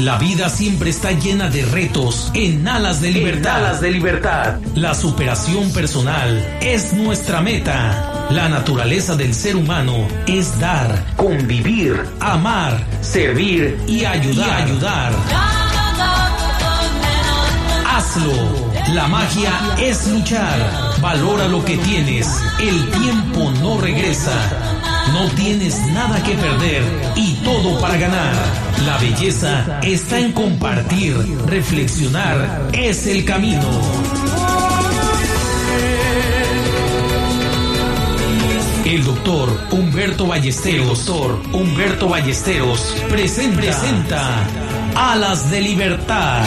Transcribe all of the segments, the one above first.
La vida siempre está llena de retos en Alas de Libertad. En Alas de Libertad. La superación personal es nuestra meta. La naturaleza del ser humano es dar, convivir, amar, servir y ayudar. Hazlo. La magia es luchar. Valora lo que tienes. El tiempo no regresa. No tienes nada que perder y todo para ganar. La belleza está en compartir. Reflexionar es el camino. El doctor Humberto Ballesteros presenta Alas de Libertad.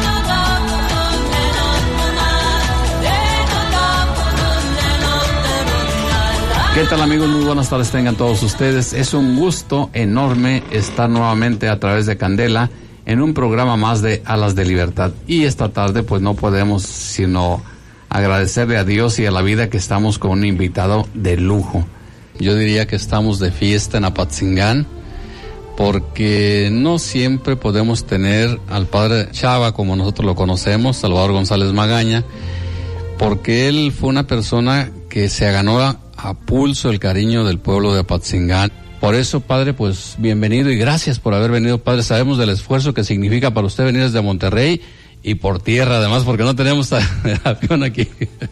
¿Qué tal, amigos? Muy buenas tardes tengan todos ustedes. Es un gusto enorme estar nuevamente a través de Candela en un programa más de Alas de Libertad. Y esta tarde pues no podemos sino agradecerle a Dios y a la vida que estamos con un invitado de lujo. Yo diría que estamos de fiesta en Apatzingán porque no siempre podemos tener al padre Chava como nosotros lo conocemos, Salvador González Magaña, porque él fue una persona que se ganó a pulso el cariño del pueblo de Apatzingán. Por eso, padre, pues bienvenido y gracias por haber venido, padre. Sabemos del esfuerzo que significa para usted venir desde Monterrey y por tierra, además, porque no tenemos avión aquí.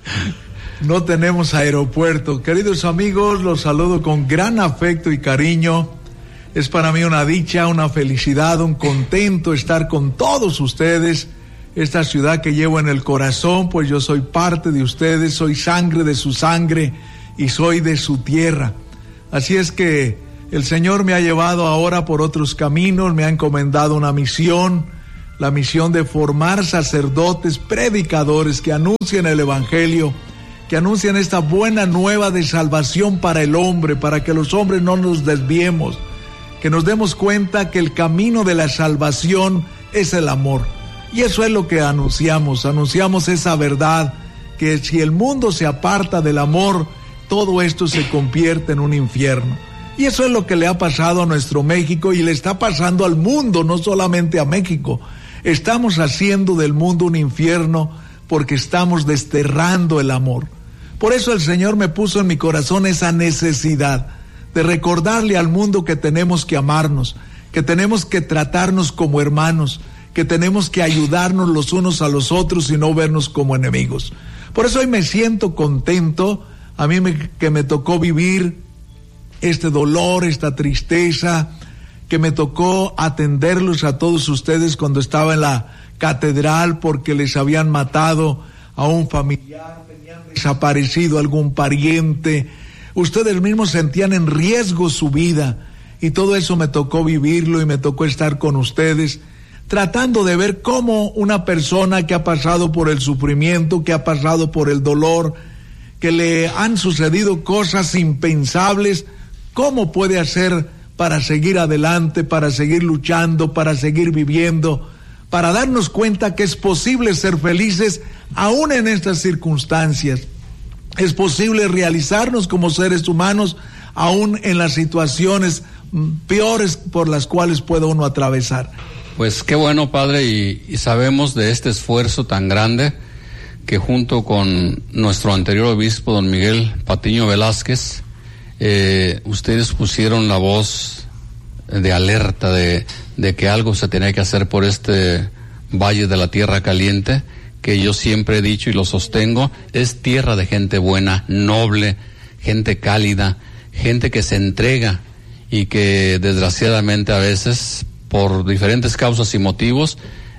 No tenemos aeropuerto. Queridos amigos, los saludo con gran afecto y cariño. Es para mí una dicha, una felicidad, un contento estar con todos ustedes. Esta ciudad que llevo en el corazón, pues yo soy parte de ustedes, soy sangre de su sangre y soy de su tierra. Así es que el Señor me ha llevado ahora por otros caminos, me ha encomendado una misión, la misión de formar sacerdotes, predicadores que anuncien el Evangelio, que anuncien esta buena nueva de salvación para el hombre, para que los hombres no nos desviemos, que nos demos cuenta que el camino de la salvación es el amor. Y eso es lo que anunciamos esa verdad, que si el mundo se aparta del amor, todo esto se convierte en un infierno. Y eso es lo que le ha pasado a nuestro México y le está pasando al mundo, no solamente a México. Estamos haciendo del mundo un infierno porque estamos desterrando el amor. Por eso el Señor me puso en mi corazón esa necesidad de recordarle al mundo que tenemos que amarnos, que tenemos que tratarnos como hermanos, que tenemos que ayudarnos los unos a los otros y no vernos como enemigos. Por eso hoy me siento contento, a mí que me tocó vivir este dolor, esta tristeza, que me tocó atenderlos a todos ustedes cuando estaba en la catedral porque les habían matado a un familiar, tenían desaparecido algún pariente, ustedes mismos sentían en riesgo su vida y todo eso me tocó vivirlo y me tocó estar con ustedes tratando de ver cómo una persona que ha pasado por el sufrimiento, que ha pasado por el dolor, que le han sucedido cosas impensables, ¿cómo puede hacer para seguir adelante, para seguir luchando, para seguir viviendo, para darnos cuenta que es posible ser felices aún en estas circunstancias? Es posible realizarnos como seres humanos aún en las situaciones peores por las cuales puede uno atravesar. Pues qué bueno, padre, y sabemos de este esfuerzo tan grande que junto con nuestro anterior obispo, don Miguel Patiño Velázquez, ustedes pusieron la voz de alerta de que algo se tenía que hacer por este Valle de la Tierra Caliente, que yo siempre he dicho y lo sostengo, es tierra de gente buena, noble, gente cálida, gente que se entrega y que desgraciadamente a veces por diferentes causas y motivos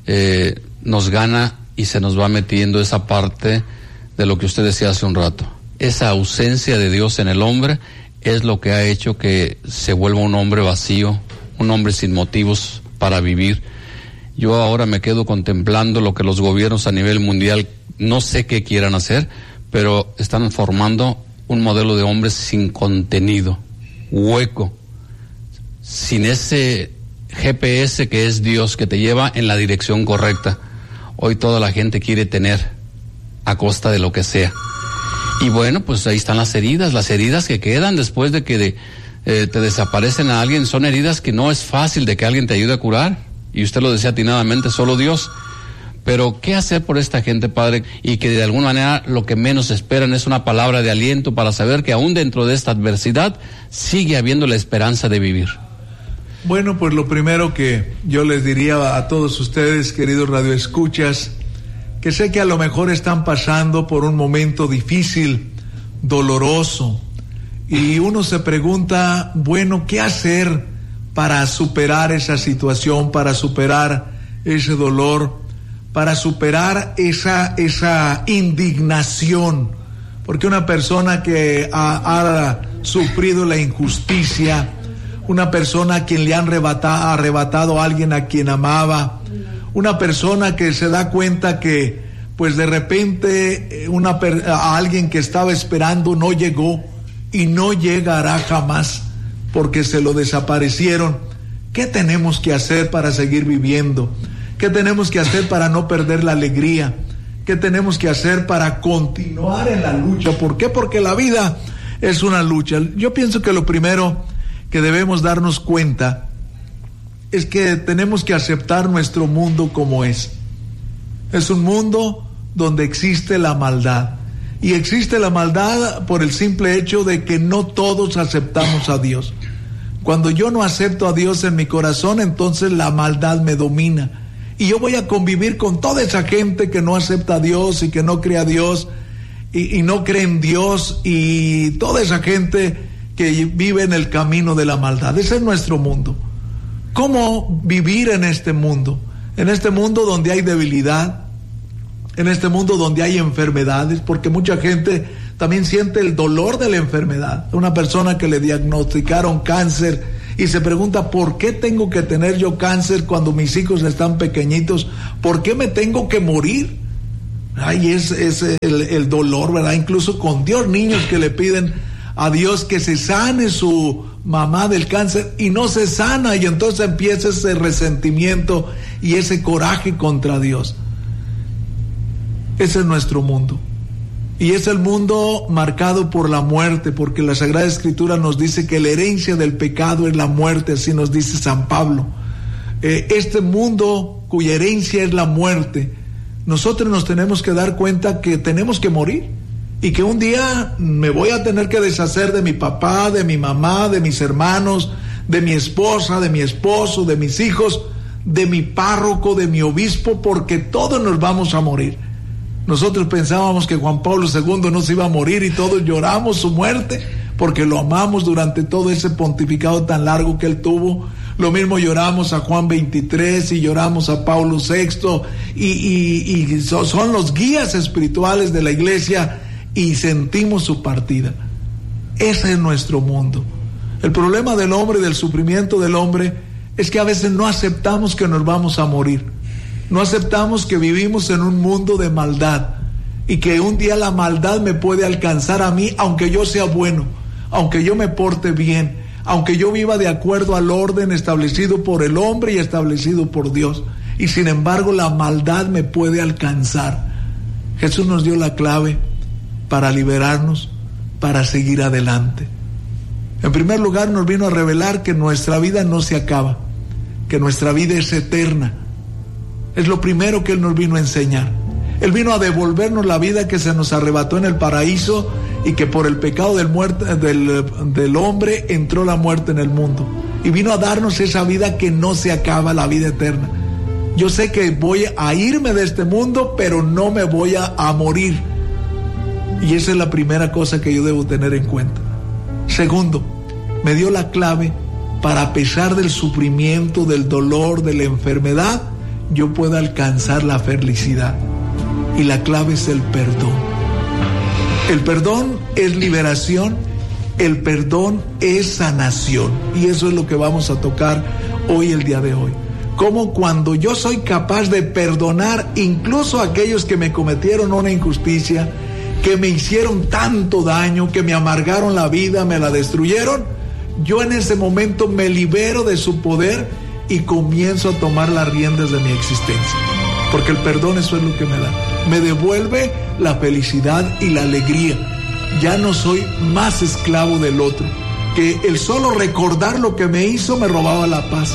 nos gana y se nos va metiendo esa parte de lo que usted decía hace un rato. Esa ausencia de Dios en el hombre es lo que ha hecho que se vuelva un hombre vacío, un hombre sin motivos para vivir. Yo ahora me quedo contemplando lo que los gobiernos a nivel mundial, no sé qué quieran hacer, pero están formando un modelo de hombre sin contenido, hueco, sin ese GPS que es Dios, que te lleva en la dirección correcta. Hoy toda la gente quiere tener a costa de lo que sea. Y bueno, pues ahí están las heridas que quedan después de que te desaparecen a alguien, son heridas que no es fácil de que alguien te ayude a curar. y usted lo decía atinadamente, solo Dios. Pero, ¿qué hacer por esta gente, Padre? Y que de alguna manera lo que menos esperan es una palabra de aliento para saber que aún dentro de esta adversidad sigue habiendo la esperanza de vivir. Bueno, pues lo primero que yo les diría a todos ustedes, queridos radioescuchas, que sé que a lo mejor están pasando por un momento difícil, doloroso, y uno se pregunta, bueno, ¿qué hacer para superar esa situación, para superar ese dolor, para superar esa indignación? Porque una persona que ha sufrido la injusticia, una persona a quien le han arrebatado a alguien a quien amaba, una persona que se da cuenta que pues de repente a alguien que estaba esperando no llegó y no llegará jamás porque se lo desaparecieron. ¿Qué tenemos que hacer para seguir viviendo? ¿Qué tenemos que hacer para no perder la alegría? ¿Qué tenemos que hacer para continuar en la lucha? ¿Por qué? Porque la vida es una lucha. Yo pienso que lo primero que debemos darnos cuenta es que tenemos que aceptar nuestro mundo como es. Es un mundo donde existe la maldad. Y existe la maldad por el simple hecho de que no todos aceptamos a Dios. Cuando yo no acepto a Dios en mi corazón, entonces la maldad me domina. Y yo voy a convivir con toda esa gente que no acepta a Dios y que no cree a Dios y no cree en Dios, y toda esa gente que vive en el camino de la maldad. Ese es nuestro mundo. ¿Cómo vivir en este mundo? En este mundo donde hay debilidad, en este mundo donde hay enfermedades, porque mucha gente también siente el dolor de la enfermedad. Una persona que le diagnosticaron cáncer y se pregunta, ¿por qué tengo que tener yo cáncer cuando mis hijos están pequeñitos? ¿Por qué me tengo que morir? Ay, es el dolor, ¿verdad? Incluso con Dios, niños que le piden a Dios que se sane su mamá del cáncer y no se sana, y entonces empieza ese resentimiento y ese coraje contra Dios. Ese es nuestro mundo. Y es el mundo marcado por la muerte, porque la Sagrada Escritura nos dice que la herencia del pecado es la muerte, así nos dice San Pablo. Este mundo cuya herencia es la muerte, nosotros nos tenemos que dar cuenta que tenemos que morir, y que un día me voy a tener que deshacer de mi papá, de mi mamá, de mis hermanos, de mi esposa, de mi esposo, de mis hijos, de mi párroco, de mi obispo, porque todos nos vamos a morir. Nosotros pensábamos que Juan Pablo II no se iba a morir y todos lloramos su muerte porque lo amamos durante todo ese pontificado tan largo que él tuvo. Lo mismo lloramos a Juan XXIII y lloramos a Pablo VI y son los guías espirituales de la iglesia y sentimos su partida. Ese es nuestro mundo. El problema del hombre y del sufrimiento del hombre es que a veces no aceptamos que nos vamos a morir. No aceptamos que vivimos en un mundo de maldad y que un día la maldad me puede alcanzar a mí, aunque yo sea bueno, aunque yo me porte bien, aunque yo viva de acuerdo al orden establecido por el hombre y establecido por Dios. Y sin embargo la maldad me puede alcanzar. Jesús nos dio la clave para liberarnos, para seguir adelante. En primer lugar, nos vino a revelar que nuestra vida no se acaba, que nuestra vida es eterna. Es lo primero que Él nos vino a enseñar. Él vino a devolvernos la vida que se nos arrebató en el paraíso y que por el pecado del hombre entró la muerte en el mundo. Y vino a darnos esa vida que no se acaba, la vida eterna. Yo sé que voy a irme de este mundo, pero no me voy a morir. Y esa es la primera cosa que yo debo tener en cuenta. Segundo, me dio la clave para, a pesar del sufrimiento, del dolor, de la enfermedad, yo pueda alcanzar la felicidad. Y la clave es el perdón. El perdón es liberación, el perdón es sanación. Y eso es lo que vamos a tocar hoy, el día de hoy. Como cuando yo soy capaz de perdonar incluso a aquellos que me cometieron una injusticia, que me hicieron tanto daño, que me amargaron la vida, me la destruyeron, yo en ese momento me libero de su poder y comienzo a tomar las riendas de mi existencia, porque el perdón eso es lo que me da, me devuelve la felicidad y la alegría. Ya no soy más esclavo del otro, que el solo recordar lo que me hizo me robaba la paz,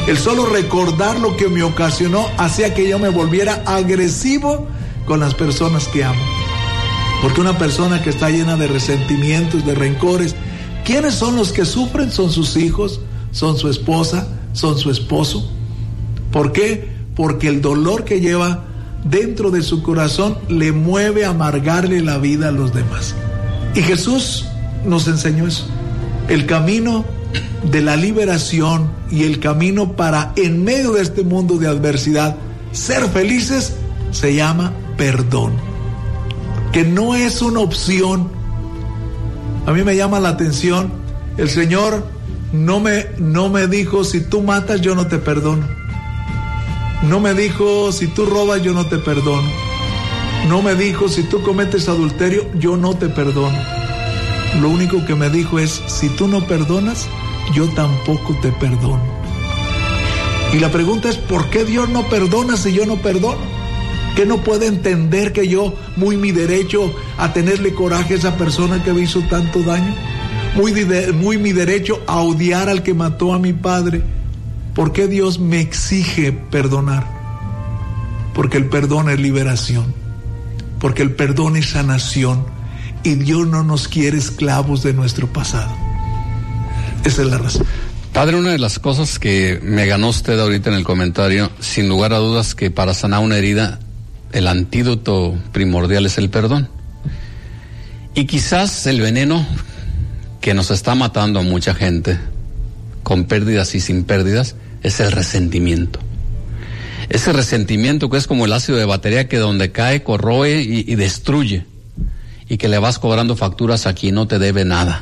El solo recordar lo que me ocasionó hacía que yo me volviera agresivo con las personas que amo. Porque una persona que está llena de resentimientos, de rencores, ¿quiénes son los que sufren? Son sus hijos, son su esposa, son su esposo. ¿Por qué? Porque el dolor que lleva dentro de su corazón le mueve a amargarle la vida a los demás. Y Jesús nos enseñó eso. El camino de la liberación y el camino para, en medio de este mundo de adversidad, ser felices, se llama perdón. Que no es una opción. A mí me llama la atención, el Señor no me dijo, si tú matas yo no te perdono. No me dijo, si tú robas yo no te perdono. No me dijo, si tú cometes adulterio yo no te perdono. Lo único que me dijo es, si tú no perdonas, yo tampoco te perdono. Y la pregunta es, ¿por qué Dios no perdona si yo no perdono? ¿Qué no puede entender que yo, muy mi derecho a tenerle coraje a esa persona que me hizo tanto daño? Muy mi derecho a odiar al que mató a mi padre. ¿Por qué Dios me exige perdonar? Porque el perdón es liberación. Porque el perdón es sanación. Y Dios no nos quiere esclavos de nuestro pasado. Esa es la razón. Padre, una de las cosas que me ganó usted ahorita en el comentario, sin lugar a dudas, que para sanar una herida, el antídoto primordial es el perdón. Y quizás el veneno que nos está matando a mucha gente, con pérdidas y sin pérdidas, es el resentimiento. Ese resentimiento que es como el ácido de batería, que donde cae corroe y destruye, y que le vas cobrando facturas a quien no te debe nada.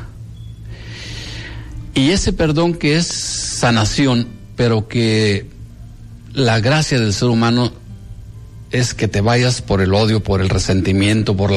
Y ese perdón que es sanación, pero que la gracia del ser humano es que te vayas por el odio, por el resentimiento, por la